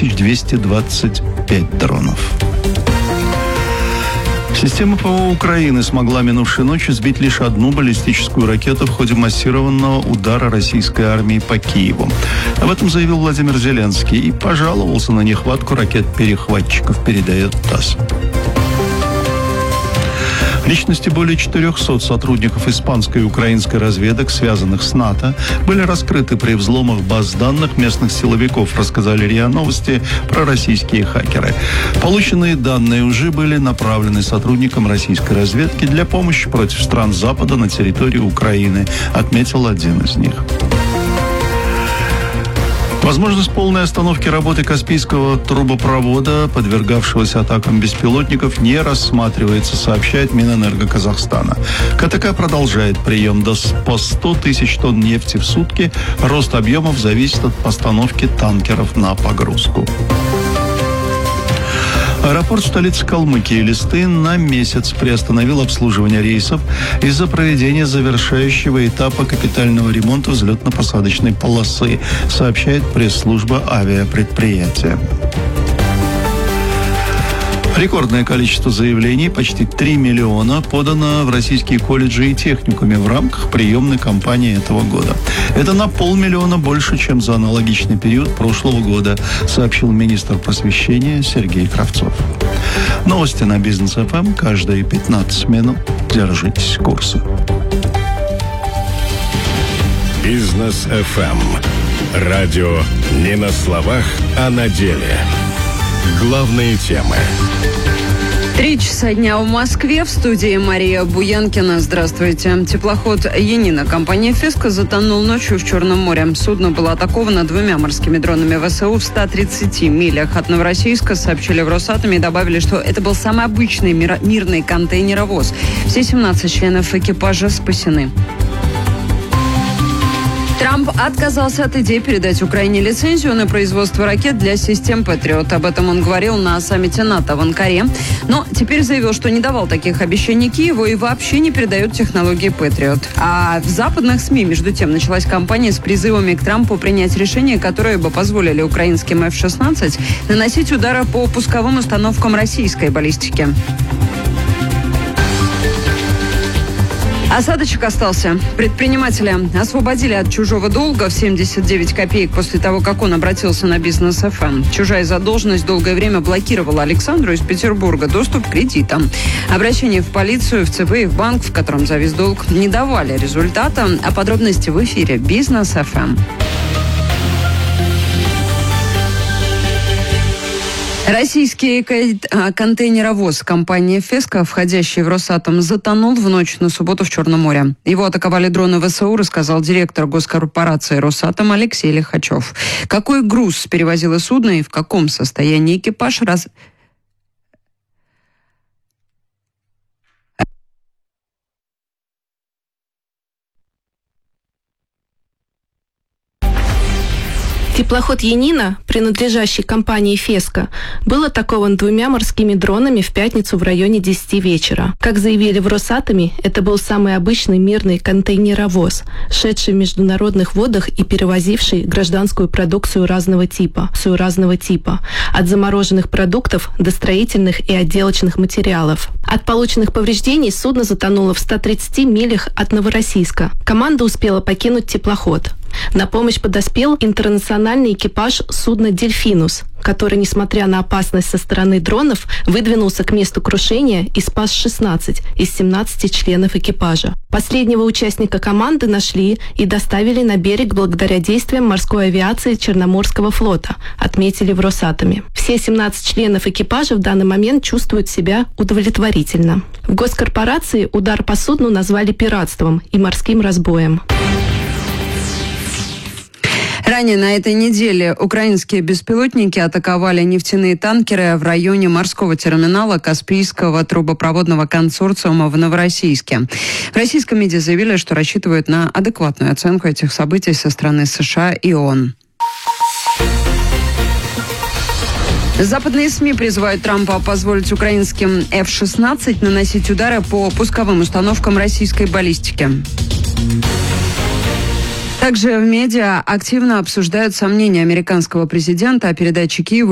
225 дронов. Система ПВО Украины смогла минувшей ночью сбить лишь одну баллистическую ракету в ходе массированного удара российской армии по Киеву. Об этом заявил Владимир Зеленский и пожаловался на нехватку ракет-перехватчиков, передает ТАСС. Личности более 400 сотрудников испанской и украинской разведок, связанных с НАТО, были раскрыты при взломах баз данных местных силовиков, рассказали РИА Новости про российские хакеры. Полученные данные уже были направлены сотрудникам российской разведки для помощи против стран Запада на территории Украины, отметил один из них. Возможность полной остановки работы Каспийского трубопровода, подвергавшегося атакам беспилотников, не рассматривается, сообщает Минэнерго Казахстана. КТК продолжает прием по 100 тысяч тонн нефти в сутки. Рост объемов зависит от постановки танкеров на погрузку. Аэропорт столицы Калмыкии Элистын на месяц приостановил обслуживание рейсов из-за проведения завершающего этапа капитального ремонта взлетно-посадочной полосы, сообщает пресс-служба авиапредприятия. Рекордное количество заявлений, почти 3 миллиона, подано в российские колледжи и техникумы в рамках приемной кампании этого года. Это на 500 000 больше, чем за аналогичный период прошлого года, сообщил министр просвещения Сергей Кравцов. Новости на Бизнес ФМ каждые 15 минут. Держитесь курса. Бизнес ФМ. Радио не на словах, а на деле. Главные темы. 3 часа дня в Москве. В студии Мария Буянкина. Здравствуйте. Теплоход «Янина» компании «Феска» затонул ночью в Черном море. Судно было атаковано 2 морскими дронами ВСУ в 130 милях от Новороссийска, сообщили в Росатоме и добавили, что это был самый обычный мирный контейнеровоз. Все 17 членов экипажа спасены. Трамп отказался от идеи передать Украине лицензию на производство ракет для систем «Патриот». Об этом он говорил на саммите НАТО в Анкаре. Но теперь заявил, что не давал таких обещаний Киеву и вообще не передает технологии «Патриот». А в западных СМИ, между тем, началась кампания с призывами к Трампу принять решения, которые бы позволили украинским F-16 наносить удары по пусковым установкам российской баллистики. Осадочек остался. Предпринимателя освободили от чужого долга в 79 копеек после того, как он обратился на Бизнес ФМ. Чужая задолженность долгое время блокировала Александру из Петербурга доступ к кредитам. Обращение в полицию, в ЦБ и в банк, в котором завис долг, не давали результата. А подробности в эфире Бизнес ФМ. Российский контейнеровоз компании «Феска», входящий в Росатом, затонул в ночь на субботу в Черном море. Его атаковали дроны ВСУ, рассказал директор госкорпорации «Росатом» Алексей Лихачев. Какой груз перевозило судно и в каком состоянии экипаж Теплоход «Янина», принадлежащий компании «Феска», был атакован 2 морскими дронами в пятницу в районе 10 вечера. Как заявили в Росатоме, это был самый обычный мирный контейнеровоз, шедший в международных водах и перевозивший гражданскую продукцию разного типа, от замороженных продуктов до строительных и отделочных материалов. От полученных повреждений судно затонуло в 130 милях от Новороссийска. Команда успела покинуть теплоход. На помощь подоспел интернациональный экипаж судна «Дельфинус», который, несмотря на опасность со стороны дронов, выдвинулся к месту крушения и спас 16 из 17 членов экипажа. Последнего участника команды нашли и доставили на берег благодаря действиям морской авиации Черноморского флота, отметили в Росатоме. Все 17 членов экипажа в данный момент чувствуют себя удовлетворительно. В госкорпорации удар по судну назвали пиратством и морским разбоем. Ранее на этой неделе украинские беспилотники атаковали нефтяные танкеры в районе морского терминала Каспийского трубопроводного консорциума в Новороссийске. В российском МИДе заявили, что рассчитывают на адекватную оценку этих событий со стороны США и ООН. Западные СМИ призывают Трампа позволить украинским F-16 наносить удары по пусковым установкам российской баллистики. Также в медиа активно обсуждают сомнения американского президента о передаче Киеву